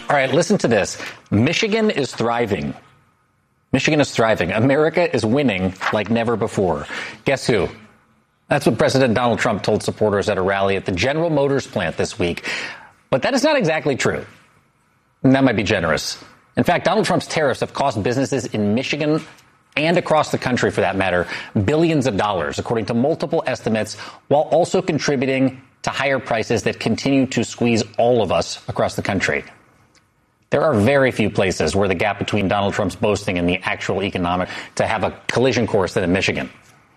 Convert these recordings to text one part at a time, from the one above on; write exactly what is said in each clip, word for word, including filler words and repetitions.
All right, listen to this. Michigan is thriving. Michigan is thriving. America is winning like never before. Guess who? That's what President Donald Trump told supporters at a rally at the General Motors plant this week. But that is not exactly true. And that might be generous. In fact, Donald Trump's tariffs have cost businesses in Michigan and across the country, for that matter, billions of dollars, according to multiple estimates, while also contributing to higher prices that continue to squeeze all of us across the country. There are very few places where the gap between Donald Trump's boasting and the actual economic to have a collision course than in Michigan.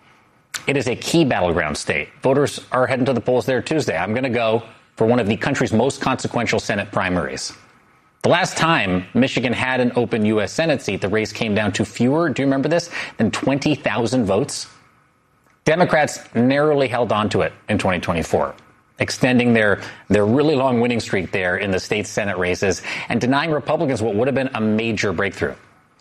It is a key battleground state. Voters are heading to the polls there Tuesday. I'm going to go for one of the country's most consequential Senate primaries. The last time Michigan had an open U S Senate seat, the race came down to fewer, do you remember this, than twenty thousand votes? Democrats narrowly held on to it in twenty twenty-four, extending their, their really long winning streak there in the state's Senate races and denying Republicans what would have been a major breakthrough.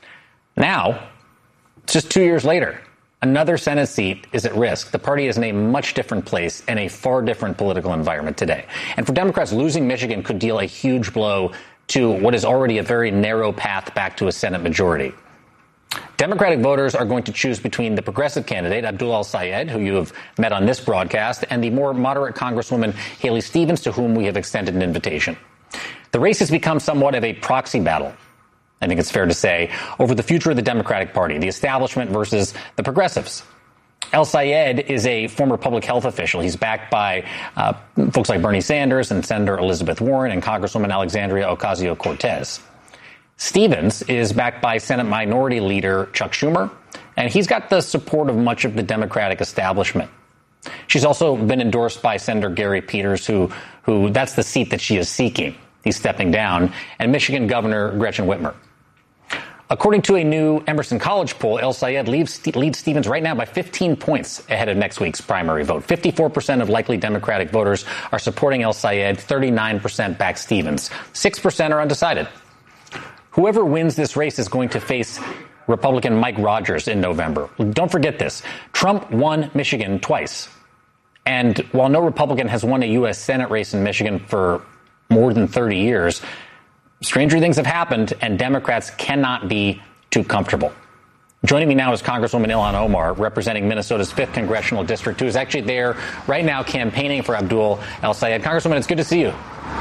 Now, just two years later, another Senate seat is at risk. The party is in a much different place and a far different political environment today. And for Democrats, losing Michigan could deal a huge blow to what is already a very narrow path back to a Senate majority. Democratic voters are going to choose between the progressive candidate, Abdul El-Sayed, who you have met on this broadcast, and the more moderate Congresswoman Haley Stevens, to whom we have extended an invitation. The race has become somewhat of a proxy battle, I think it's fair to say, over the future of the Democratic Party, the establishment versus the progressives. El-Sayed is a former public health official. He's backed by uh, folks like Bernie Sanders and Senator Elizabeth Warren and Congresswoman Alexandria Ocasio-Cortez. Stevens is backed by Senate Minority Leader Chuck Schumer, and he's got the support of much of the Democratic establishment. She's also been endorsed by Senator Gary Peters, who, who that's the seat that she is seeking. He's stepping down, and Michigan Governor Gretchen Whitmer. According to a new Emerson College poll, El-Sayed leads, leads Stevens right now by fifteen points ahead of next week's primary vote. fifty-four percent of likely Democratic voters are supporting El-Sayed, thirty-nine percent back Stevens. six percent are undecided. Whoever wins this race is going to face Republican Mike Rogers in November. Don't forget this. Trump won Michigan twice. And while no Republican has won a U S Senate race in Michigan for more than thirty years, stranger things have happened, and Democrats cannot be too comfortable. Joining me now is Congresswoman Ilhan Omar, representing Minnesota's fifth Congressional District, who is actually there right now campaigning for Abdul El-Sayed. Congresswoman, it's good to see you.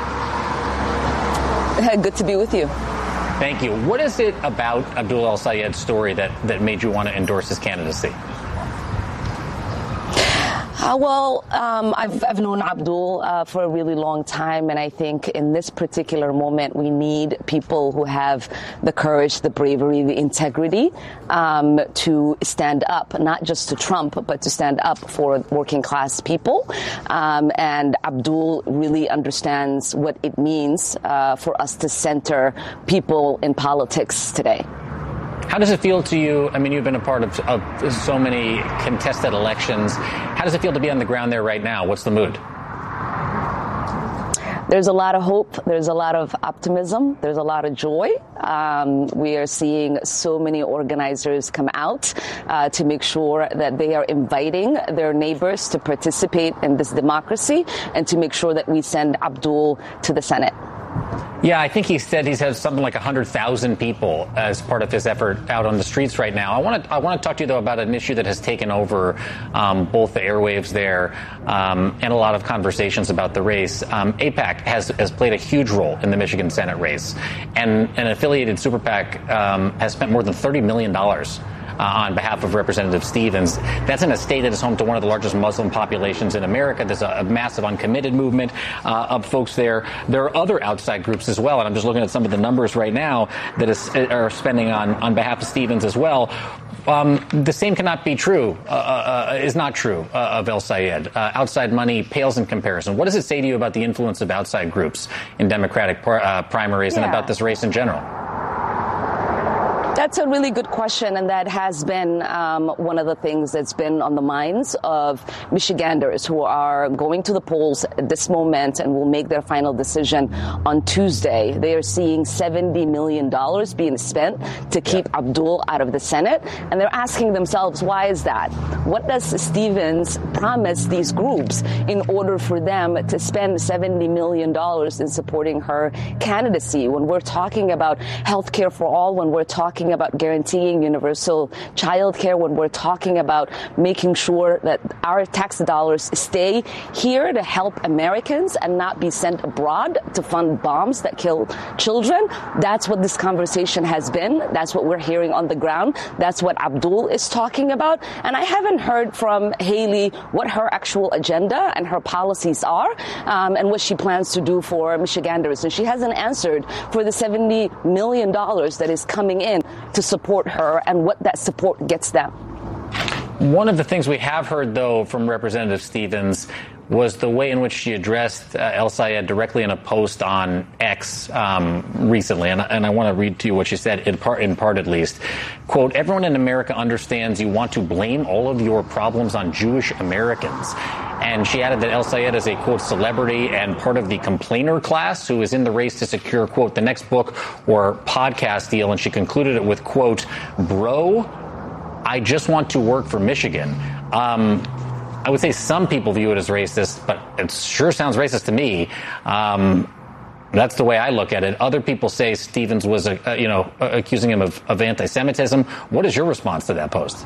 Good to be with you. Thank you. What is it about Abdul El-Sayed's story that, that made you want to endorse his candidacy? Uh, well, um, I've, I've known Abdul uh, for a really long time, and I think in this particular moment, we need people who have the courage, the bravery, the integrity um, to stand up, not just to Trump, but to stand up for working class people. Um, and Abdul really understands what it means uh, for us to center people in politics today. How does it feel to you? I mean, you've been a part of, of so many contested elections. How does it feel to be on the ground there right now? What's the mood? There's a lot of hope. There's a lot of optimism. There's a lot of joy. Um, we are seeing so many organizers come out uh, to make sure that they are inviting their neighbors to participate in this democracy and to make sure that we send Abdul to the Senate. Yeah, I think he said he's had something like one hundred thousand people as part of his effort out on the streets right now. I want to I want to talk to you, though, about an issue that has taken over um, both the airwaves there um, and a lot of conversations about the race. Um, AIPAC has, has played a huge role in the Michigan Senate race, and an affiliated super PAC um, has spent more than thirty million dollars Uh, on behalf of Representative Stevens. That's in a state that is home to one of the largest Muslim populations in America. There's a, a massive uncommitted movement uh, of folks there. There are other outside groups as well, and I'm just looking at some of the numbers right now that is, are spending on, on behalf of Stevens as well. Um, the same cannot be true, uh, uh, is not true uh, of El-Sayed. Uh, outside money pales in comparison. What does it say to you about the influence of outside groups in Democratic par- uh, primaries yeah. and about this race in general? That's a really good question, and that has been um, one of the things that's been on the minds of Michiganders who are going to the polls at this moment and will make their final decision on Tuesday. They are seeing seventy million dollars being spent to keep Abdul out of the Senate, and they're asking themselves, why is that? What does Stevens promised these groups in order for them to spend seventy million dollars in supporting her candidacy. When we're talking about health care for all, when we're talking about guaranteeing universal child care, when we're talking about making sure that our tax dollars stay here to help Americans and not be sent abroad to fund bombs that kill children, that's what this conversation has been. That's what we're hearing on the ground. That's what Abdul is talking about. And I haven't heard from Haley what her actual agenda and her policies are um, and what she plans to do for Michiganders. And she hasn't answered for the seventy million dollars that is coming in to support her and what that support gets them. One of the things we have heard, though, from Representative Stevens was the way in which she addressed uh, El Sayed directly in a post on X um, recently. And, and I want to read to you what she said, in part, in part at least. Quote, everyone in America understands you want to blame all of your problems on Jewish Americans. And she added that El Sayed is a, quote, celebrity and part of the complainer class who is in the race to secure, quote, the next book or podcast deal. And she concluded it with, quote, bro, I just want to work for Michigan. Um, I would say some people view it as racist, but it sure sounds racist to me. Um, that's the way I look at it. Other people say Stevens was, uh, you know, accusing him of, of anti-Semitism. What is your response to that post?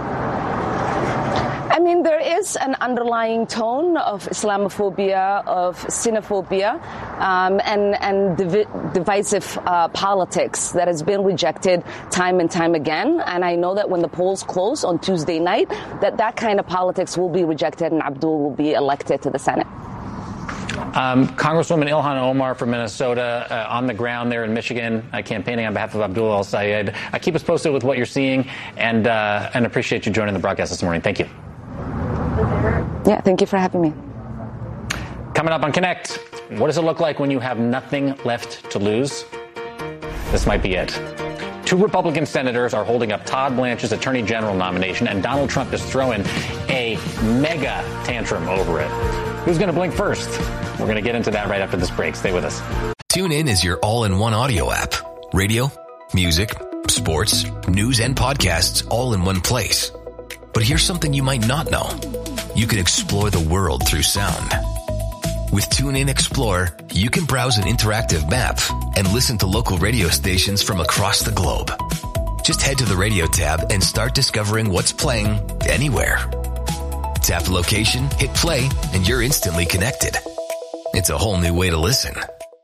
I mean, there is an underlying tone of Islamophobia, of xenophobia, um, and, and divi- divisive uh, politics that has been rejected time and time again. And I know that when the polls close on Tuesday night, that that kind of politics will be rejected and Abdul will be elected to the Senate. Um, Congresswoman Ilhan Omar from Minnesota uh, on the ground there in Michigan, uh, campaigning on behalf of Abdul El Sayed. Uh, keep us posted with what you're seeing, and uh, and appreciate you joining the broadcast this morning. Thank you. Yeah, thank you for having me. Coming up on Connect, what does it look like when you have nothing left to lose? This might be it. Two Republican senators are holding up Todd Blanche's Attorney General nomination, and Donald Trump is throwing a mega tantrum over it. Who's going to blink first? We're going to get into that right after this break. Stay with us. TuneIn is your all-in-one audio app. Radio, music, sports, news, and podcasts all in one place. But here's something you might not know. You can explore the world through sound. With TuneIn Explorer, you can browse an interactive map and listen to local radio stations from across the globe. Just head to the radio tab and start discovering what's playing anywhere. Tap the location, hit play, and you're instantly connected. It's a whole new way to listen.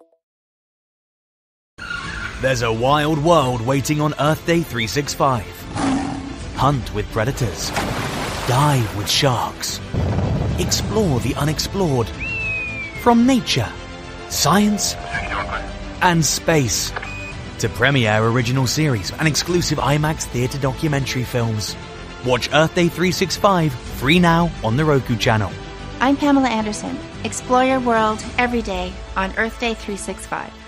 There's a wild world waiting on Earth Day three sixty-five. Hunt with predators. Dive with sharks. Explore the unexplored. From nature, science, and space. To premiere original series and exclusive IMAX theatre documentary films. Watch Earth Day three sixty-five free now on the Roku channel. I'm Pamela Anderson. Explore your world every day on Earth Day three sixty-five.